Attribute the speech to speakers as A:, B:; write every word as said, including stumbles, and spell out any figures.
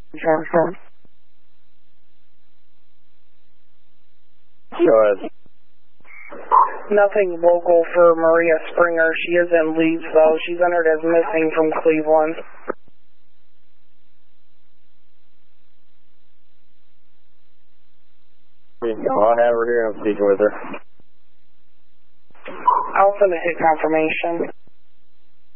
A: Jensen.
B: Go ahead.
A: Nothing local for Maria Springer. She is in Leeds, though. She's entered as missing from Cleveland.
B: I'll have her here. I'm speaking with her.
A: I'll send a hit confirmation.